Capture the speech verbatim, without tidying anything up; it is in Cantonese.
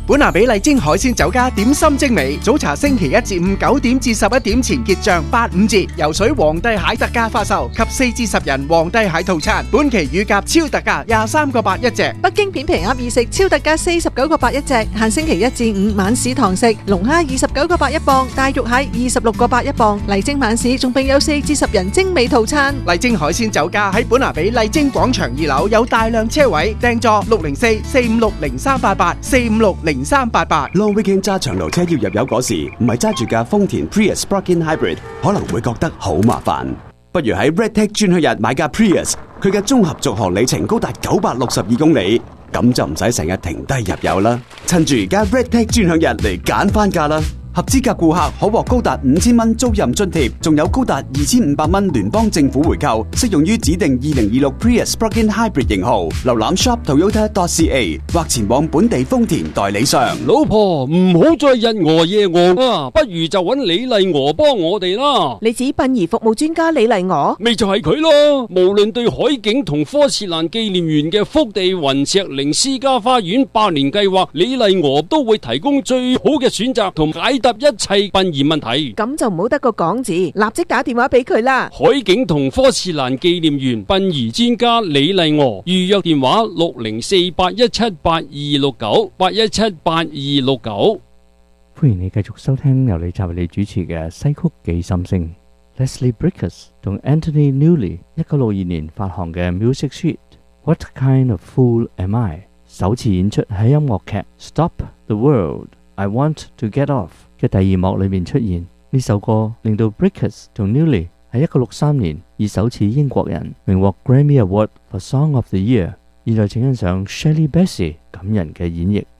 本拿比麗晶海鮮酒家點心精美，早茶星期一至五九點至十一點前結賬八五折，游水皇帝蟹特價發售及四至十人皇帝蟹套餐，本期乳鴿超特價廿三個八一隻。 北京片皮鴨二食超特價四十九個八一隻，限星期一至五晚市堂食。龍蝦二十九個八一磅，大肉蟹二十六個八一磅。麗晶晚市仲並有四至十人精美套餐。 麗晶海鮮酒家喺本拿比麗晶廣場二樓有大量車位，訂座六零四四五六零三八八四五六零三八八。 Long weekend 揸長途車要入油嗰時，唔係揸住架豐田 Prius Plug-in Hybrid， 可能會覺得好麻煩。不如喺 Redtech 專區日買架 Prius， 佢嘅綜合續航里程高達九百六十二公里，咁就唔使成日停低入油啦。趁住而家 Redtech 專享日嚟揀翻價啦！合資格顧客可獲高達五千蚊租賃津貼，仲有高達二千五百蚊聯邦政府回購，適用於指定二零二六 Prius Plug-in Hybrid 型號。瀏覽 shop toyota dot c a 或前往本地豐田代理商。 老婆唔好再日餓夜餓啊，不如就揾李麗娥幫我哋啦。 你指殯儀服務專家李麗娥？ 咪就係佢咯。無論對海景同科士蘭紀念園嘅福地雲石靈私家花園百年計劃，李麗娥都會提供最好嘅選擇同解答一切殯儀問題。 咁就唔好得個講字，立即打電話俾佢啦。 海景同科士蘭紀念園殯儀專家李麗娥，預約電話六零四八一七八二六九八一七八二六九。 歡迎你繼續收聽由李澤為你主持嘅西曲記心聲。Leslie Bricusse 同 Anthony Newley 一九六二年發行嘅 Music Suite What Kind of Fool Am I 首次演出喺音樂劇 Stop the World I Want to Get Off嘅第二幕裏面出現。呢首歌令到 Bricusse 同 Newley 喺一九六三年以首次英國人榮獲 Grammy Award for Song of the Year。現在請欣賞 Shirley Bassey 感人嘅演繹。